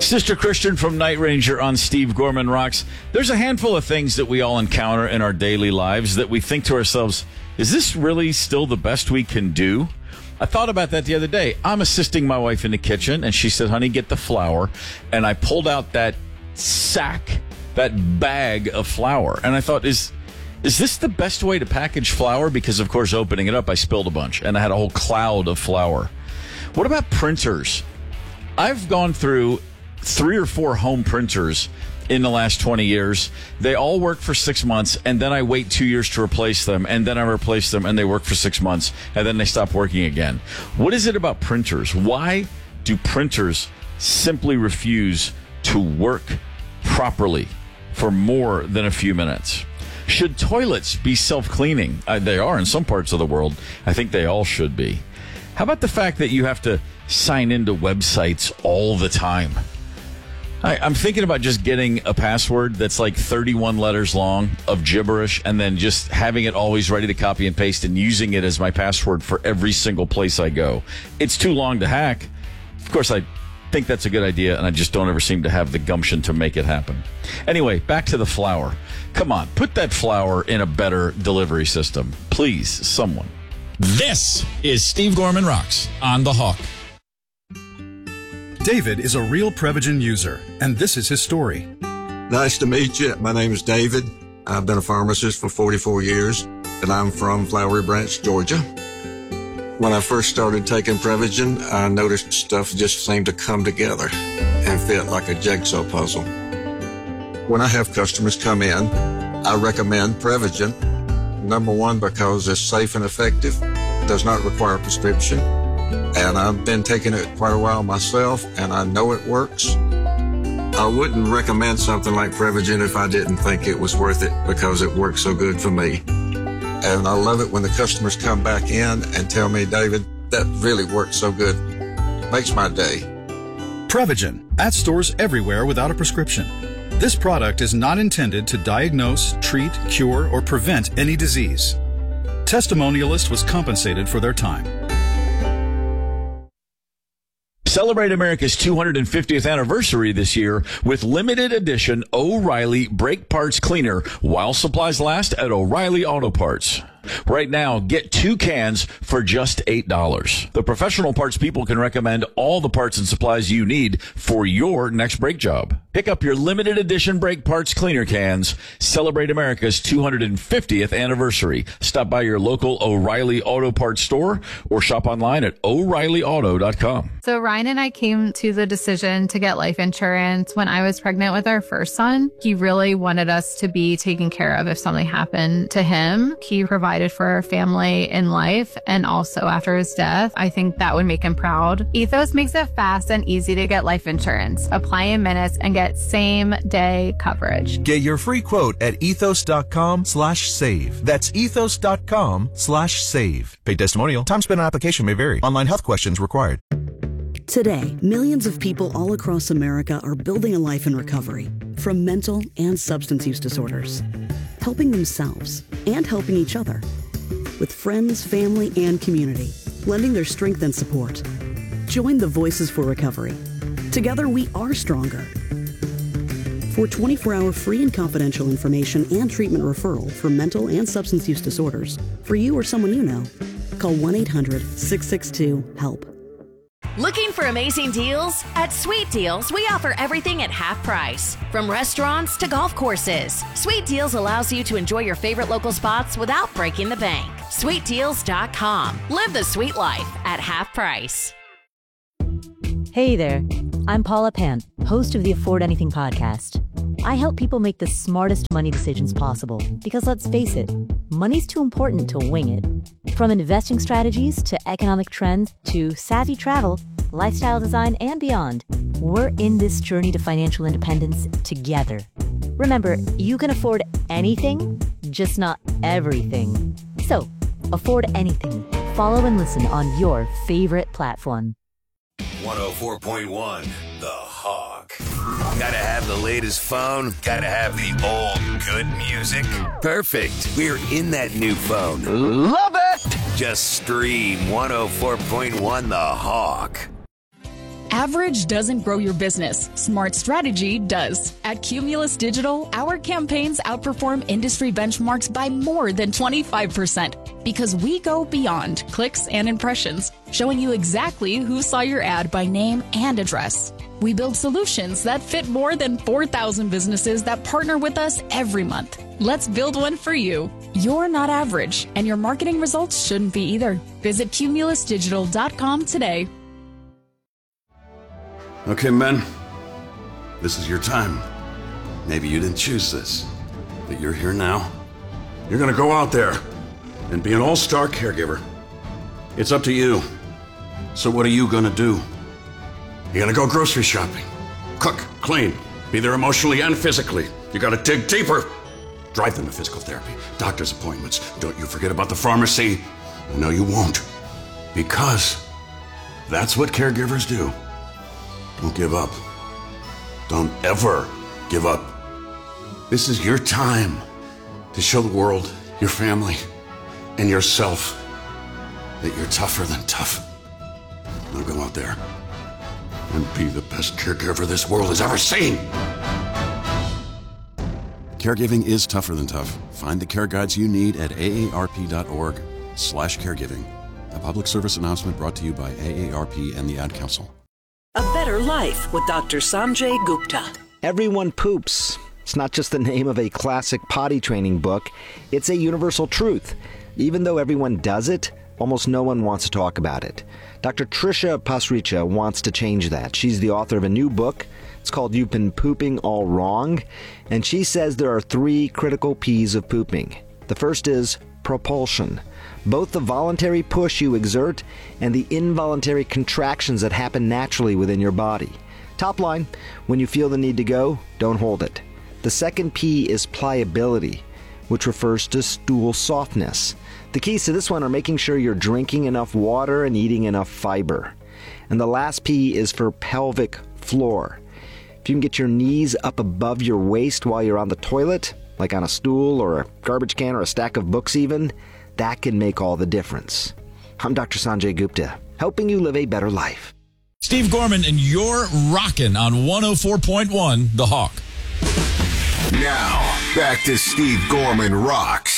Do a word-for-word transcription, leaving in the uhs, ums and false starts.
Sister Christian from Night Ranger on Steve Gorman Rocks. There's a handful of things that we all encounter in our daily lives that we think to ourselves, is this really still the best we can do? I thought about that the other day. I'm assisting my wife in the kitchen, and she said, honey, get the flour. And I pulled out that sack, that bag of flour. And I thought, is is this the best way to package flour? Because, of course, opening it up, I spilled a bunch, and I had a whole cloud of flour. What about printers? I've gone through three or four home printers in the last twenty years. They all work for six months, and then I wait two years to replace them, and then I replace them, and they work for six months, and then they stop working again. What is it about printers? Why do printers simply refuse to work properly for more than a few minutes? Should toilets be self-cleaning? Uh, they are in some parts of the world. I think they all should be. How about the fact that you have to sign into websites all the time? I, I'm thinking about just getting a password that's like thirty-one letters long of gibberish and then just having it always ready to copy and paste and using it as my password for every single place I go. It's too long to hack. Of course, I think that's a good idea, and I just don't ever seem to have the gumption to make it happen. Anyway, back to the flour. Come on, put that flour in a better delivery system. Please, someone. This is Steve Gorman Rocks on The Hawk. David is a real Prevagen user, and this is his story. Nice to meet you. My name is David. I've been a pharmacist for forty-four years, and I'm from Flowery Branch, Georgia. When I first started taking Prevagen, I noticed stuff just seemed to come together and fit like a jigsaw puzzle. When I have customers come in, I recommend Prevagen. Number one, because it's safe and effective, does not require a prescription. And I've been taking it quite a while myself, and I know it works. I wouldn't recommend something like Prevagen if I didn't think it was worth it, because it works so good for me. And I love it when the customers come back in and tell me, David, that really works so good. Makes my day. Prevagen, at stores everywhere without a prescription. This product is not intended to diagnose, treat, cure, or prevent any disease. Testimonialist was compensated for their time. Celebrate America's two hundred fiftieth anniversary this year with limited edition O'Reilly Brake Parts Cleaner while supplies last at O'Reilly Auto Parts. Right now, get two cans for just eight dollars. The professional parts people can recommend all the parts and supplies you need for your next brake job. Pick up your limited edition brake parts cleaner cans. Celebrate America's two hundred fiftieth anniversary. Stop by your local O'Reilly Auto Parts store or shop online at O'Reilly Auto dot com. So Ryan and I came to the decision to get life insurance when I was pregnant with our first son. He really wanted us to be taken care of if something happened to him. He provided for our family in life and also after his death. I think that would make him proud. Ethos makes it fast and easy to get life insurance. Apply in minutes and get same day coverage. Get your free quote at ethos.com slash save. That's ethos.com slash save. Paid testimonial. Time spent on application may vary. Online health questions required. Today, millions of people all across America are building a life in recovery from mental and substance use disorders, helping themselves and helping each other with friends, family, and community, lending their strength and support. Join the Voices for Recovery. Together, we are stronger. For twenty-four hour free and confidential information and treatment referral for mental and substance use disorders, for you or someone you know, call one eight hundred six six two HELP. Looking for amazing deals? At Sweet Deals, we offer everything at half price. From restaurants to golf courses, Sweet Deals allows you to enjoy your favorite local spots without breaking the bank. sweet deals dot com. Live the sweet life at half price. Hey there, I'm Paula Pant, host of the Afford Anything podcast. I help people make the smartest money decisions possible because, let's face it, money's too important to wing it. From investing strategies to economic trends to savvy travel, lifestyle design, and beyond, we're in this journey to financial independence together. Remember, you can afford anything, just not everything. So, afford anything. Follow and listen on your favorite platform. one oh four point one, The Hawk. Gotta have the latest phone, gotta have the old good music. Perfect. We're in that new phone. Love it! Just stream one oh four point one The Hawk. Average doesn't grow your business. Smart strategy does. At Cumulus Digital, our campaigns outperform industry benchmarks by more than twenty-five percent because we go beyond clicks and impressions, showing you exactly who saw your ad by name and address. We build solutions that fit more than four thousand businesses that partner with us every month. Let's build one for you. You're not average, and your marketing results shouldn't be either. Visit cumulus digital dot com today. Okay, men, this is your time. Maybe you didn't choose this, but you're here now. You're gonna go out there and be an all-star caregiver. It's up to you. So what are you gonna do? You're gonna go grocery shopping, cook, clean, be there emotionally and physically. You gotta dig deeper. Drive them to physical therapy, doctor's appointments. Don't you forget about the pharmacy. No, you won't. Because that's what caregivers do. Don't give up. Don't ever give up. This is your time to show the world, your family, and yourself that you're tougher than tough. Now go out there and be the best caregiver this world has ever seen. Caregiving is tougher than tough. Find the care guides you need at A A R P dot org slash caregiving. A public service announcement brought to you by A A R P and the Ad Council. A Better Life with Doctor Sanjay Gupta. Everyone poops. It's not just the name of a classic potty training book. It's a universal truth. Even though everyone does it, almost no one wants to talk about it. Doctor Trisha Pasricha wants to change that. She's the author of a new book. It's called You've Been Pooping All Wrong. And she says there are three critical P's of pooping. The first is propulsion. Both the voluntary push you exert and the involuntary contractions that happen naturally within your body. Top line, when you feel the need to go, don't hold it. The second P is pliability, which refers to stool softness. The keys to this one are making sure you're drinking enough water and eating enough fiber. And the last P is for pelvic floor. If you can get your knees up above your waist while you're on the toilet, like on a stool or a garbage can or a stack of books even, that can make all the difference. I'm Doctor Sanjay Gupta, helping you live a better life. Steve Gorman, and you're rocking on one oh four point one The Hawk. Now, back to Steve Gorman Rocks